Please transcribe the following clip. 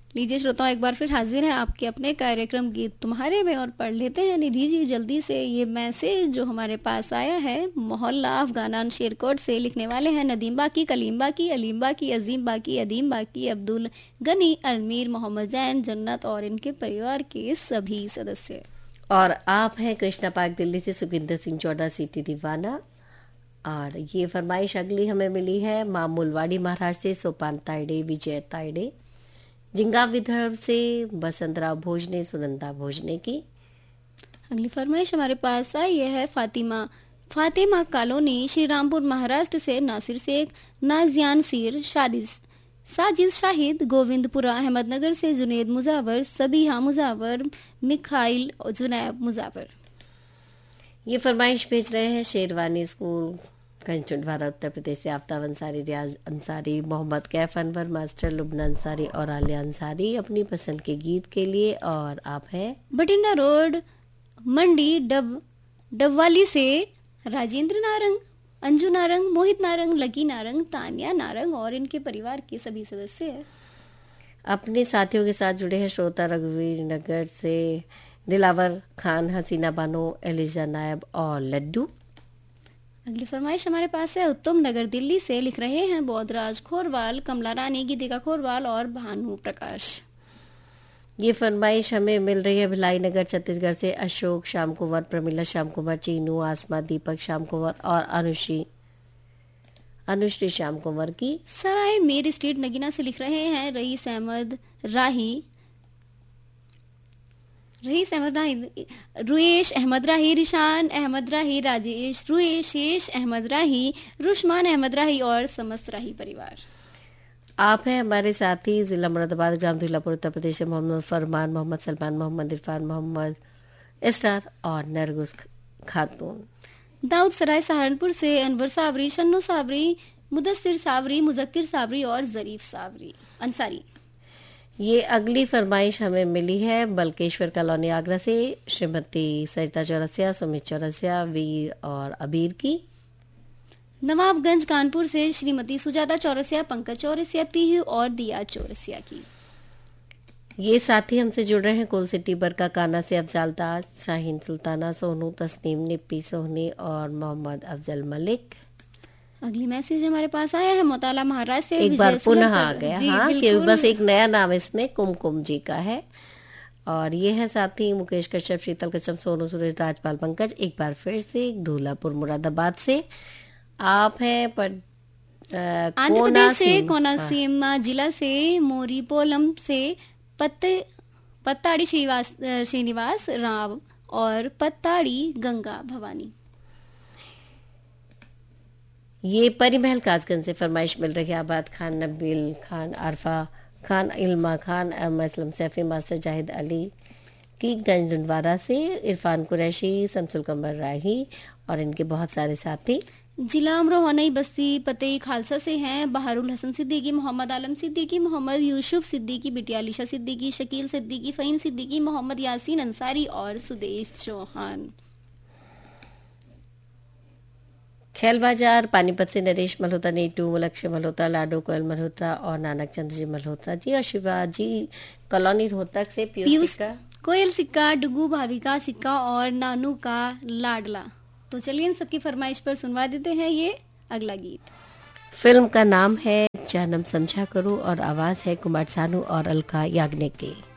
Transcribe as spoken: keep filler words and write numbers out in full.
लीजिए श्रोताओं, एक बार फिर हाजिर हैं आपके अपने कार्यक्रम गीत तुम्हारे में और पढ़ लेते हैं निधि जी जल्दी से ये मैसेज जो हमारे पास आया है। मोहल्ला अफगानान शेरकोट से लिखने वाले हैं नदीम बाकी, कलीम बाकी, अलीम बाकी, अजीम बाकी, अदीम बाकी, अब्दुल गनी, अलमीर, मोहम्मद जैन, जन्नत और इनके परिवार के सभी सदस्य। और आप हैं कृष्णा पार्क दिल्ली से सुखविंदर सिंह चौड़ा सिटी दीवाना। और ये फरमाइश अगली हमें मिली है मामूलवाड़ी महाराष्ट्र से सोपान ताइडे, विजय ताइडे। जिंगाव विदर्भ से बसंतराव भोजने, सुनंदा भोजने की। अगली फरमाइश हमारे पास आई है फातिमा फातिमा कॉलोनी श्री रामपुर महाराष्ट्र से नासिर शेख, नाजियान सीर, शादिस साजिद शाहिद, गोविंदपुरा अहमदनगर से जुनेद मुजावर, सबीहा मुजावर, मिखाइल और जुनैब मुजावर। ये फरमाइश भेज रहे हैं शेरवानी स्कूल कंचुंडवारा उत्तर प्रदेश से आफ्ताब अंसारी, रियाज अंसारी, मोहम्मद कैफ अनवर, मास्टर लुबना अंसारी और आलिया अंसारी अपनी पसंद के गीत के लिए। और आप हैं बठिंडा रोड मंडी डब डबवाली से राजेंद्र नारंग, अंजू नारंग, मोहित नारंग, लकी नारंग, तानिया नारंग और इनके परिवार के सभी सदस्य हैं। अपने साथियों के साथ जुड़े हैं श्रोता रघुवीर नगर से दिलावर खान, हसीना बानो, एलिजा नायब और लड्डू। अगली फरमाइश हमारे पास है उत्तम नगर दिल्ली से लिख रहे हैं बौद्धराज खोरवाल, कमला रानी, गीतिका खोरवाल और भानु प्रकाश। ये फरमाइश हमें मिल रही है भिलाई नगर छत्तीसगढ़ से अशोक श्याम कुंवर, प्रमिला श्याम कुंवर, चीनू, आसमा, दीपक श्याम कुंवर और अनुश्री अनुश्री श्याम कुंवर की। सराय मेर स्ट्रीट नगीना से लिख रहे हैं रईस अहमद राही रईस अहमद राही रुएश अहमद राही, रिशान अहमद राही, राजेश रुएश, शेष अहमद राही, रुशमान अहमद राही और समस्त राही परिवार। आप हैं हमारे साथी जिला मुरादाबाद, ग्राम धुलापुर, उत्तर प्रदेश से मोहम्मद फरमान, मोहम्मद सलमान, मोहम्मद इरफान, मोहम्मद इस्तार और नरगुस खातून। दाऊद सराय सहारनपुर से अनवर साबरी, शन्नो साबरी, मुदस्सिर साबरी, मुजक्किर साबरी और जरीफ साबरी अंसारी। ये अगली फरमाइश हमें मिली है बल्केश्वर कॉलोनी आगरा से श्रीमती सरिता चौरसिया, सुमित चौरसिया, वीर और अबीर की। नवाबगंज कानपुर से श्रीमती सुजाता चौरसिया, पंकज चौरसिया, पीहू और दिया चौरसिया की। ये साथी हमसे जुड़ रहे हैं कोल सिटी बरका काना से अफजाल ताज, शाहीन सुल्ताना, सोनू, तस्नीम, निप्पी सोहनी और मोहम्मद अफजल मलिक। अगली मैसेज हमारे पास आया है मोताला महाराष्ट्र से एक बार पुनः आ गया। हाँ, कि बस एक नया नाम इसमें कुमकुम जी का है। और ये है साथी मुकेश कश्यप, शीतल कश्यप, सोनू, सुरेश, राजपाल, पंकज। एक बार फिर से धौलापुर मुरादाबाद से आप हैं पर आंध्र प्रदेश से कोनासीमा जिला से मोरीपोलम से पत्ते पत्ताड़ी श्रीवास श्रीनिवास राव और पत्ताड़ी गंगा भवानी। ये परिमहल कासगंज से फरमाइश मिल रही है आबाद खान, नबील खान, आरफा खान, इल्मा खान, असलम सैफी, मास्टर जाहिद अली की गंजनवारा से, इरफान कुरैशी, शमसुल कमर राही और इनके बहुत सारे साथी। जिला अमरोहा बस्ती पतई खालसा से हैं बहारुल हसन सिद्दीकी, मोहम्मद आलम सिद्दीकी, मोहम्मद यूसुफ सिद्दीकी, बिटिया अलीशा सिद्दीकी, शकील सिद्दीकी, फ़हीम सिद्दीकी, मोहम्मद यासीन अंसारी और सुदेश चौहान। खेल बाजार पानीपत से नरेश मल्होत्रा, नीटू, लक्ष्य मल्होत्रा, लाडो कोयल मल्होत्रा और नानक चंद्र जी मल्होत्रा जी। और शिवाजी कॉलोनी रोहतक से पीयूष सिक्का, कोयल सिक्का, डुगू भाविका सिक्का और नानू का लाडला। तो चलिए इन सबकी फरमाइश पर सुनवा देते हैं ये अगला गीत। फिल्म का नाम है जानम समझा करो और आवाज है कुमार सानू और अलका याग्निक की।